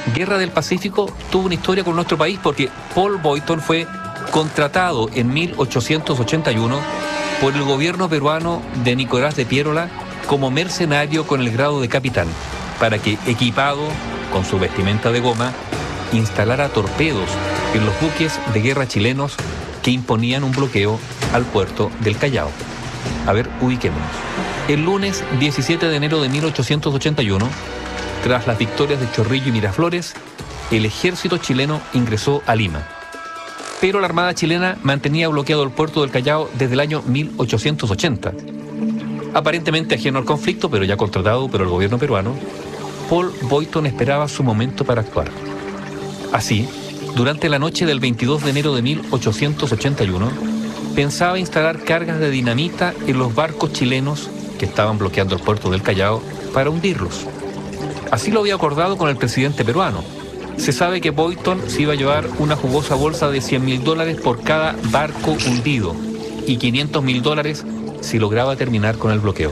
Guerra del Pacífico tuvo una historia con nuestro país porque Paul Boyton fue contratado en 1881 por el gobierno peruano de Nicolás de Piérola como mercenario con el grado de capitán, para que, equipado con su vestimenta de goma, instalara torpedos en los buques de guerra chilenos que imponían un bloqueo al puerto del Callao. A ver, ubiquémonos. El lunes 17 de enero de 1881, tras las victorias de Chorrillo y Miraflores, el ejército chileno ingresó a Lima. Pero la Armada chilena mantenía bloqueado el puerto del Callao desde el año 1880. Aparentemente ajeno al conflicto, pero ya contratado por el gobierno peruano, Paul Boyton esperaba su momento para actuar. Así, durante la noche del 22 de enero de 1881, pensaba instalar cargas de dinamita en los barcos chilenos que estaban bloqueando el puerto del Callao para hundirlos. Así lo había acordado con el presidente peruano. Se sabe que Boyton se iba a llevar una jugosa bolsa de $100.000 por cada barco hundido y $500.000 si lograba terminar con el bloqueo.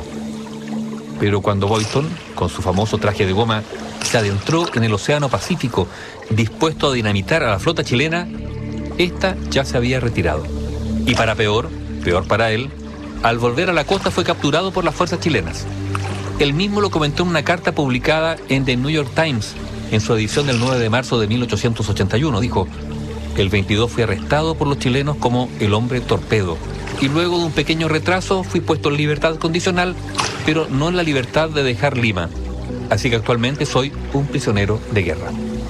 Pero cuando Boyton, con su famoso traje de goma, se adentró en el Océano Pacífico dispuesto a dinamitar a la flota chilena, esta ya se había retirado. Y para peor para él, al volver a la costa fue capturado por las fuerzas chilenas. Él mismo lo comentó en una carta publicada en The New York Times, en su edición del 9 de marzo de 1881. Dijo: el 22 fui arrestado por los chilenos como el hombre torpedo, y luego de un pequeño retraso fui puesto en libertad condicional, pero no en la libertad de dejar Lima. Así que actualmente soy un prisionero de guerra.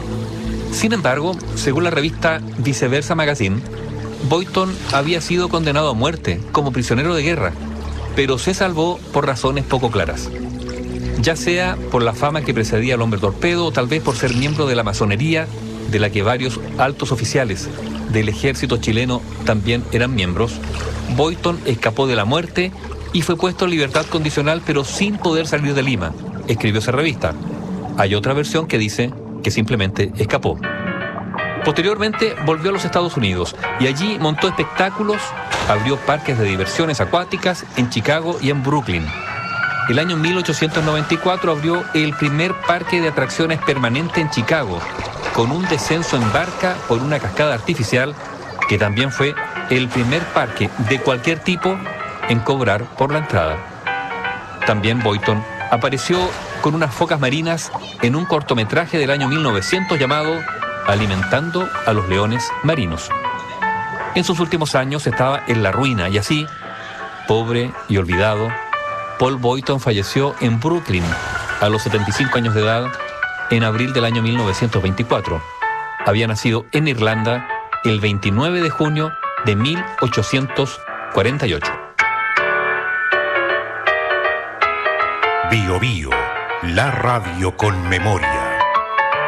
Sin embargo, según la revista Viceversa Magazine, Boyton había sido condenado a muerte como prisionero de guerra, pero se salvó por razones poco claras. Ya sea por la fama que precedía al hombre torpedo o tal vez por ser miembro de la masonería, de la que varios altos oficiales del ejército chileno también eran miembros, Boyton escapó de la muerte y fue puesto en libertad condicional pero sin poder salir de Lima, escribió esa revista. Hay otra versión que dice que simplemente escapó. Posteriormente volvió a los Estados Unidos y allí montó espectáculos, abrió parques de diversiones acuáticas en Chicago y en Brooklyn. El año 1894 abrió el primer parque de atracciones permanente en Chicago, con un descenso en barca por una cascada artificial, que también fue el primer parque de cualquier tipo en cobrar por la entrada. También Boyton apareció con unas focas marinas en un cortometraje del año 1900 llamado Alimentando a los leones marinos. En sus últimos años estaba en la ruina y así, pobre y olvidado, Paul Boyton falleció en Brooklyn a los 75 años de edad en abril del año 1924. Había nacido en Irlanda el 29 de junio de 1848. Bio Bio, la radio con memoria.